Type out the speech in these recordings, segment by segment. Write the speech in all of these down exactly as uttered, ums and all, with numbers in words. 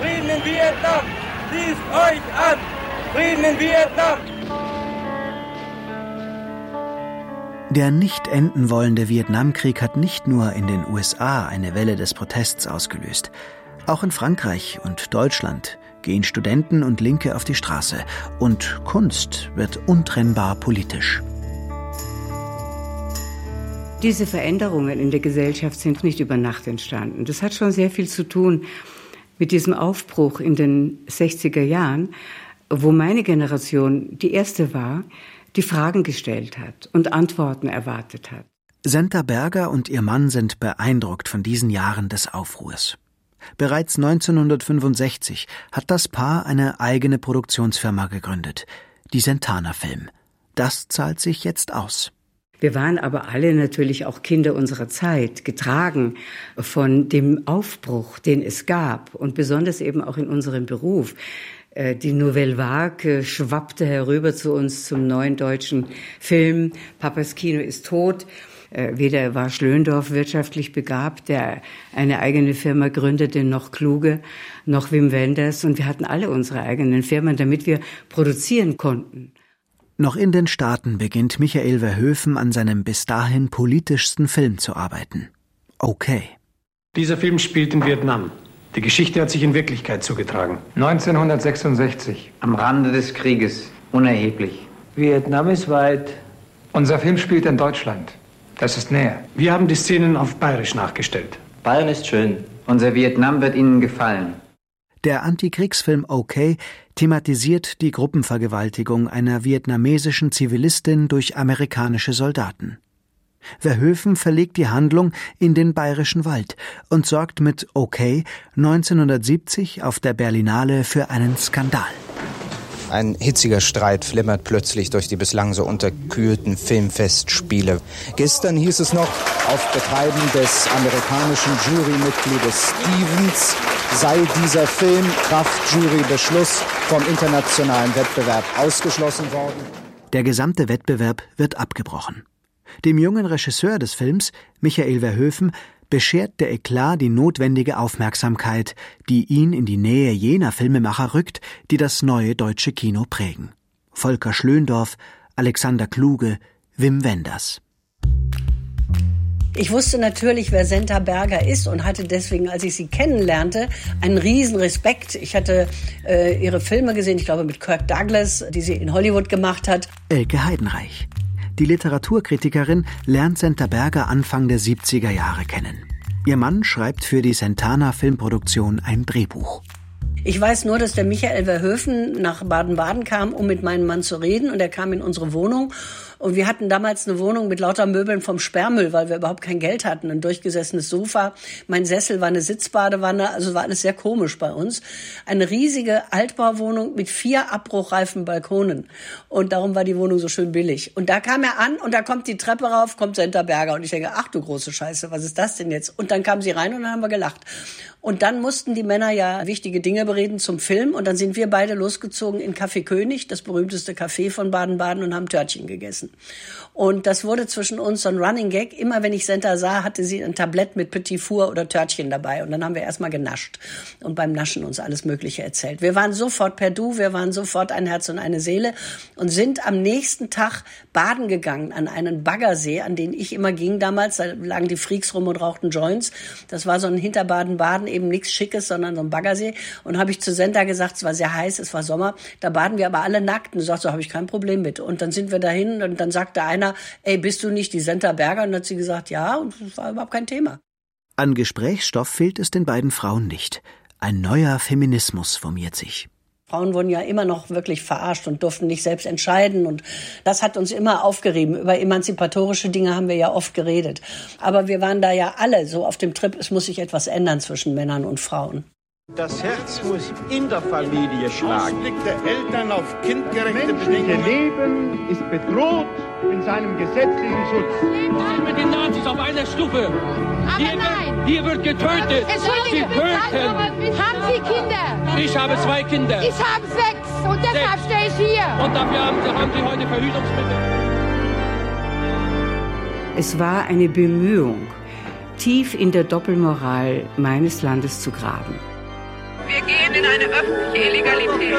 Frieden in Vietnam! Schließt euch an! Frieden in Vietnam! Der nicht enden wollende Vietnamkrieg hat nicht nur in den U S A eine Welle des Protests ausgelöst. Auch in Frankreich und Deutschland gehen Studenten und Linke auf die Straße und Kunst wird untrennbar politisch. Diese Veränderungen in der Gesellschaft sind nicht über Nacht entstanden. Das hat schon sehr viel zu tun mit diesem Aufbruch in den sechziger Jahren, wo meine Generation die erste war, die Fragen gestellt hat und Antworten erwartet hat. Senta Berger und ihr Mann sind beeindruckt von diesen Jahren des Aufruhrs. Bereits neunzehnhundertfünfundsechzig hat das Paar eine eigene Produktionsfirma gegründet, die Sentana Film. Das zahlt sich jetzt aus. Wir waren aber alle natürlich auch Kinder unserer Zeit, getragen von dem Aufbruch, den es gab und besonders eben auch in unserem Beruf. Die Nouvelle Vague schwappte herüber zu uns zum neuen deutschen Film. Papas Kino ist tot. Weder war Schlöndorff wirtschaftlich begabt, der eine eigene Firma gründete, noch Kluge, noch Wim Wenders. Und wir hatten alle unsere eigenen Firmen, damit wir produzieren konnten. Noch in den Staaten beginnt Michael Verhoeven an seinem bis dahin politischsten Film zu arbeiten. Okay. Dieser Film spielt in Vietnam. Die Geschichte hat sich in Wirklichkeit zugetragen. neunzehnhundertsechsundsechzig. Am Rande des Krieges. Unerheblich. Vietnam ist weit. Unser Film spielt in Deutschland. Das ist näher. Wir haben die Szenen auf Bayerisch nachgestellt. Bayern ist schön. Unser Vietnam wird Ihnen gefallen. Der Antikriegsfilm Okay thematisiert die Gruppenvergewaltigung einer vietnamesischen Zivilistin durch amerikanische Soldaten. Verhoeven verlegt die Handlung in den Bayerischen Wald und sorgt mit Okay neunzehnhundertsiebzig auf der Berlinale für einen Skandal. Ein hitziger Streit flimmert plötzlich durch die bislang so unterkühlten Filmfestspiele. Gestern hieß es noch, auf Betreiben des amerikanischen Jurymitgliedes Stevens sei dieser Film kraft Jurybeschluss vom internationalen Wettbewerb ausgeschlossen worden. Der gesamte Wettbewerb wird abgebrochen. Dem jungen Regisseur des Films, Michael Verhoeven, beschert der Eklat die notwendige Aufmerksamkeit, die ihn in die Nähe jener Filmemacher rückt, die das neue deutsche Kino prägen. Volker Schlöndorff, Alexander Kluge, Wim Wenders. Ich wusste natürlich, wer Senta Berger ist und hatte deswegen, als ich sie kennenlernte, einen riesen Respekt. Ich hatte äh, ihre Filme gesehen, ich glaube mit Kirk Douglas, die sie in Hollywood gemacht hat. Elke Heidenreich. Die Literaturkritikerin lernt Senta Berger Anfang der siebziger Jahre kennen. Ihr Mann schreibt für die Sentana Filmproduktion ein Drehbuch. Ich weiß nur, dass der Michael Verhoeven nach Baden-Baden kam, um mit meinem Mann zu reden. Und er kam in unsere Wohnung. Und wir hatten damals eine Wohnung mit lauter Möbeln vom Sperrmüll, weil wir überhaupt kein Geld hatten. Ein durchgesessenes Sofa, mein Sessel war eine Sitzbadewanne, also war alles sehr komisch bei uns. Eine riesige Altbauwohnung mit vier abbruchreifen Balkonen. Und darum war die Wohnung so schön billig. Und da kam er an und da kommt die Treppe rauf, kommt Senta Berger. Und ich denke, ach du große Scheiße, was ist das denn jetzt? Und dann kam sie rein und dann haben wir gelacht. Und dann mussten die Männer ja wichtige Dinge bereden zum Film. Und dann sind wir beide losgezogen in Café König, das berühmteste Café von Baden-Baden, und haben Törtchen gegessen. Und das wurde zwischen uns so ein Running Gag. Immer wenn ich Senta sah, hatte sie ein Tablett mit Petit Four oder Törtchen dabei. Und dann haben wir erstmal genascht und beim Naschen uns alles Mögliche erzählt. Wir waren sofort per Du, wir waren sofort ein Herz und eine Seele und sind am nächsten Tag baden gegangen an einen Baggersee, an den ich immer ging damals. Da lagen die Freaks rum und rauchten Joints. Das war so ein hinter Baden-Baden, eben nichts Schickes, sondern so ein Baggersee. Und habe ich zu Senta gesagt, es war sehr heiß, es war Sommer, da baden wir aber alle nackt. Und sie sagt, so habe ich kein Problem mit. Und dann sind wir dahin und dann sagte einer, ey, bist du nicht die Senta Berger? Und dann hat sie gesagt, ja, und das war überhaupt kein Thema. An Gesprächsstoff fehlt es den beiden Frauen nicht. Ein neuer Feminismus formiert sich. Frauen wurden ja immer noch wirklich verarscht und durften nicht selbst entscheiden. Und das hat uns immer aufgerieben. Über emanzipatorische Dinge haben wir ja oft geredet. Aber wir waren da ja alle so auf dem Trip, es muss sich etwas ändern zwischen Männern und Frauen. Das Herz muss in der Familie schlagen. Ausblick der Eltern auf kindgerechte menschliche Leben ist bedroht in seinem gesetzlichen Schutz. Wir sind mit den Nazis auf einer Stufe. Aber hier nein. Wird, hier wird getötet. Sie töten. Haben Sie Kinder? Ich habe zwei Kinder. Ich habe sechs und deshalb stehe ich hier. Und dafür haben Sie, haben Sie heute Verhütungsmittel. Es war eine Bemühung, tief in der Doppelmoral meines Landes zu graben. Wir gehen meine eine öffentliche Illegalität.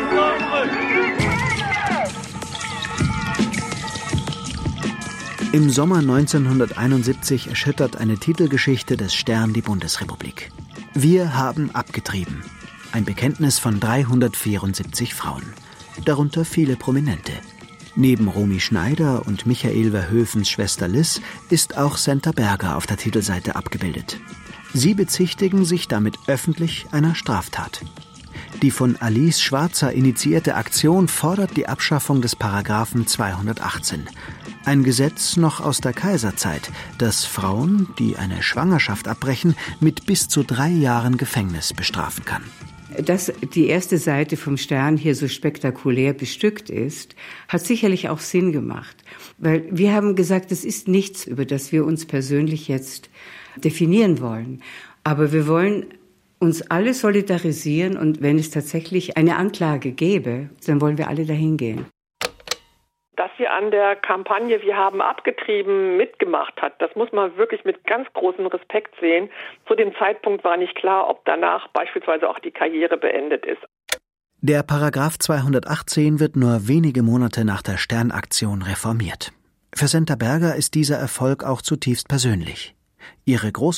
Im Sommer neunzehnhunderteinundsiebzig erschüttert eine Titelgeschichte des Stern die Bundesrepublik. Wir haben abgetrieben. Ein Bekenntnis von dreihundertvierundsiebzig Frauen. Darunter viele Prominente. Neben Romy Schneider und Michael Verhoevens Schwester Liz ist auch Senta Berger auf der Titelseite abgebildet. Sie bezichtigen sich damit öffentlich einer Straftat. Die von Alice Schwarzer initiierte Aktion fordert die Abschaffung des Paragraphen zweihundertachtzehn. Ein Gesetz noch aus der Kaiserzeit, das Frauen, die eine Schwangerschaft abbrechen, mit bis zu drei Jahren Gefängnis bestrafen kann. Dass die erste Seite vom Stern hier so spektakulär bestückt ist, hat sicherlich auch Sinn gemacht. Weil wir haben gesagt, es ist nichts, über das wir uns persönlich jetzt definieren wollen. Aber wir wollen uns alle solidarisieren und wenn es tatsächlich eine Anklage gäbe, dann wollen wir alle dahin gehen. Dass sie an der Kampagne Wir haben abgetrieben mitgemacht hat, das muss man wirklich mit ganz großem Respekt sehen. Zu dem Zeitpunkt war nicht klar, ob danach beispielsweise auch die Karriere beendet ist. Der Paragraph zweihundertachtzehn wird nur wenige Monate nach der Sternaktion reformiert. Für Senta Berger ist dieser Erfolg auch zutiefst persönlich. Ihre Großmutter